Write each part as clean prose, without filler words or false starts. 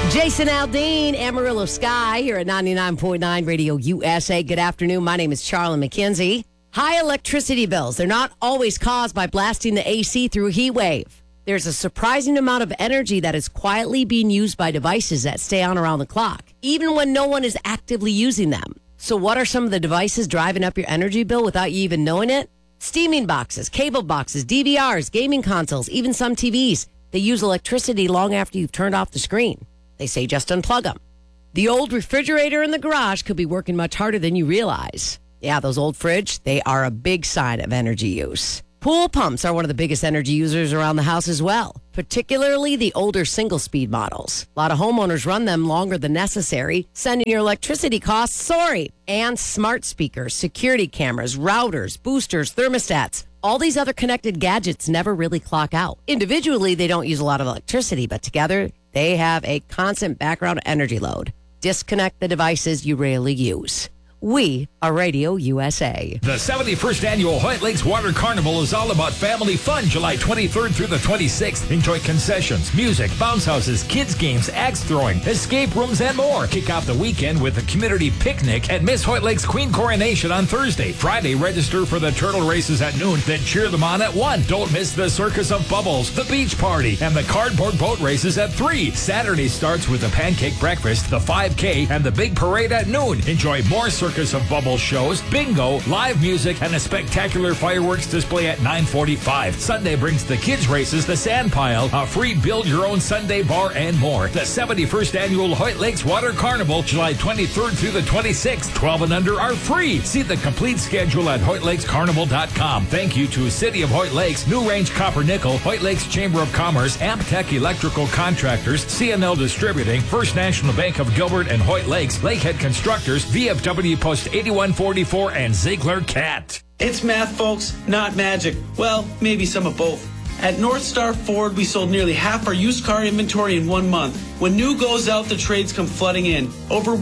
Jason Aldean, Amarillo Sky here at 99.9 Radio USA. Good afternoon. My name is Charlie McKenzie. High electricity bills. They're not always caused by blasting the AC through a heat wave. There's a surprising amount of energy that is quietly being used by devices that stay on around the clock, even when no one is actively using them. So what are some of the devices driving up your energy bill without you even knowing it? Steaming boxes, cable boxes, DVRs, gaming consoles, even some TVs. They use electricity long after you've turned off the screen. They say just unplug them. The old refrigerator in the garage could be working much harder than you realize. Yeah, those old fridge, they are a big sign of energy use. Pool pumps are one of the biggest energy users around the house as well, particularly the older single-speed models. A lot of homeowners run them longer than necessary, sending your electricity costs soaring. And smart speakers, security cameras, routers, boosters, thermostats. All these other connected gadgets never really clock out. Individually, they don't use a lot of electricity, but together, they have a constant background energy load. Disconnect the devices you rarely use. We are Radio USA. The 71st Annual Hoyt Lakes Water Carnival is all about family fun July 23rd through the 26th. Enjoy concessions, music, bounce houses, kids games, axe throwing, escape rooms, and more. Kick off the weekend with a community picnic at Miss Hoyt Lakes Queen Coronation on Thursday. Friday, register for the turtle races at noon, then cheer them on at 1. Don't miss the Circus of Bubbles, the beach party, and the cardboard boat races at 3. Saturday starts with the pancake breakfast, the 5K, and the big parade at noon. Enjoy more Circus of Bubbles shows, bingo, live music, and a spectacular fireworks display at 9:45. Sunday brings the kids races, the sand pile, a free build-your-own Sunday bar, and more. The 71st Annual Hoyt Lakes Water Carnival, July 23rd through the 26th. 12 and under are free. See the complete schedule at HoytLakesCarnival.com. Thank you to City of Hoyt Lakes, New Range Copper Nickel, Hoyt Lakes Chamber of Commerce, Amptech Electrical Contractors, CNL Distributing, First National Bank of Gilbert and Hoyt Lakes, Lakehead Constructors, VFW Post 8144, and Ziegler Cat. It's math, folks, not magic. Well, maybe some of both. At North Star Ford, we sold nearly half our used car inventory in 1 month. When new goes out, the trades come flooding in. Over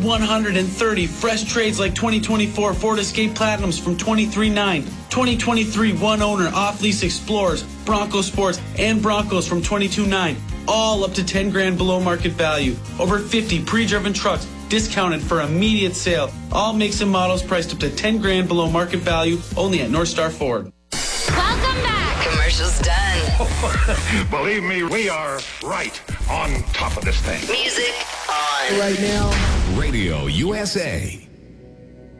130 fresh trades like 2024 Ford Escape Platinums from $23,900. 2023 one-owner off-lease Explorers, Bronco Sports, and Broncos from $22,900. All up to $10,000 below market value. Over 50 pre-driven trucks discounted for immediate sale. All makes and models priced up to $10,000 below market value, only at North Star Ford. Welcome back. Commercials done. Believe me, we are right on top of this thing. Music on. Right now, Radio USA.